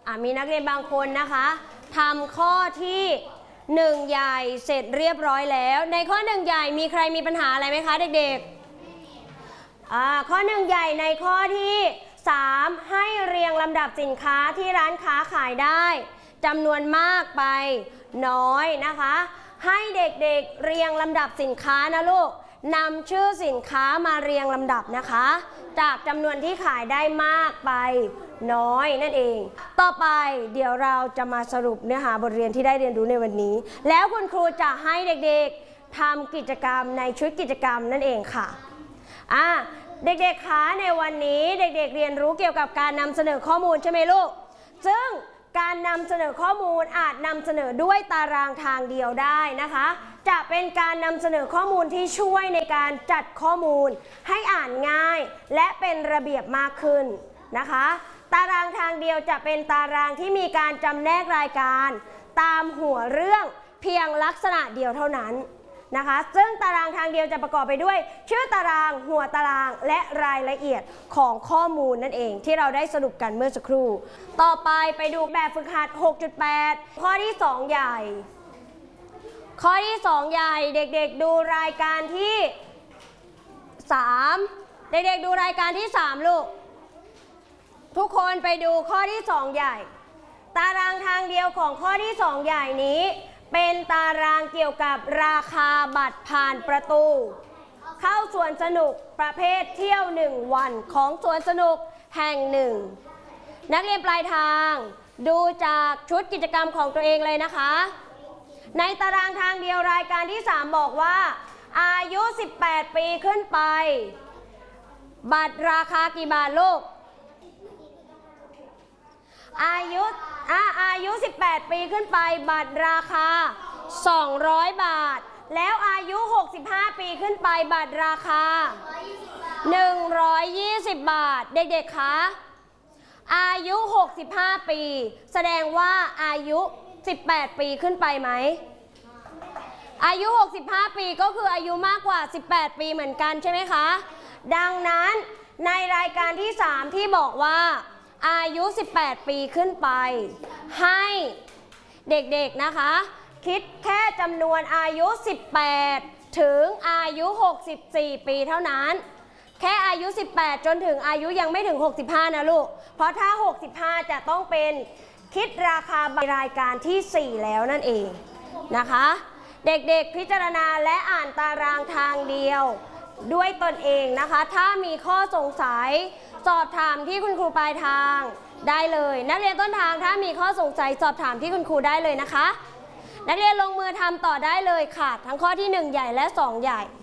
มีนักเรียนบางคนนะคะทำข้อที่1ใหญ่เสร็จเรียบร้อยแล้วในข้อ1ใหญ่มีใครมีปัญหาอะไรไหมคะเด็กๆข้อ1ใหญ่ในข้อที่3ให้เรียงลำดับสินค้าที่ร้านค้าขายได้จำนวนมากไปน้อยนะคะให้เด็กๆเรียงลำดับสินค้านะลูกนำชื่อสินค้ามาเรียงลำดับนะคะจากจำนวนที่ขายได้มากไปน้อยนั่นเองต่อไปเดี๋ยวเราจะมาสรุปเนื้อหาบทเรียนที่ได้เรียนรู้ในวันนี้แล้วคุณครูจะให้เด็กๆทำกิจกรรมในชุดกิจกรรมนั่นเองค่ะเด็กๆคะในวันนี้เด็กๆเรียนรู้เกี่ยวกับการนำเสนอข้อมูลใช่ไหมลูกซึ่งการนำเสนอข้อมูลอาจนำเสนอด้วยตารางทางเดียวได้นะคะจะเป็นการนำเสนอข้อมูลที่ช่วยในการจัดข้อมูลให้อ่านง่ายและเป็นระเบียบมากขึ้นนะคะตารางทางเดียวจะเป็นตารางที่มีการจำแนกรายการตามหัวเรื่องเพียงลักษณะเดียวเท่านั้นนะคะซึ่งตารางทางเดียวจะประกอบไปด้วยชื่อตารางหัวตารางและรายละเอียดของข้อมูลนั่นเองที่เราได้สรุปกันเมื่อสักครู่ต่อไปดูแบบฝึกหัด 6.8 ข้อที่2ใหญ่ข้อที่2ใหญ่เด็กๆดูรายการที่3เด็กๆดูรายการที่3ลูกทุกคนไปดูข้อที่2ใหญ่ตารางทางเดียวของข้อที่2ใหญ่นี้เป็นตารางเกี่ยวกับราคาบัตรผ่านประตูเข้าสวนสนุกประเภทเที่ยว1วันของสวนสนุกแห่ง1นักเรียนปลายทางดูจากชุดกิจกรรมของตัวเองเลยนะคะในตารางทางเดียวรายการที่3บอกว่าอายุ18ปีขึ้นไปบัตรราคากี่บาทลูกอายุ18ปีขึ้นไปบัตรราคา200บาทแล้วอายุ65ปีขึ้นไปบัตรราคา120บาทเด็กๆคะอายุ65ปีแสดงว่าอายุ18ปีขึ้นไปไหมอายุ65ปีก็คืออายุมากกว่า18ปีเหมือนกันใช่ไหมคะดังนั้นในรายการที่3ที่บอกว่าอายุ18ปีขึ้นไปให้เด็กๆนะคะคิดแค่จำนวนอายุ18ถึงอายุ64ปีเท่านั้นแค่อายุ18จนถึงอายุยังไม่ถึง65นะลูกเพราะถ้า65จะต้องเป็นคิดราคารายการที่4แล้วนั่นเองนะคะเด็กๆพิจารณาและอ่านตารางทางเดียวด้วยตนเองนะคะถ้ามีข้อสงสัยสอบถามที่คุณครูปลายทางได้เลยนักเรียนต้นทางถ้ามีข้อสงสัยสอบถามที่คุณครูได้เลยนะคะนักเรียนลงมือทำต่อได้เลยค่ะทั้งข้อที่1ใหญ่และ2ใหญ่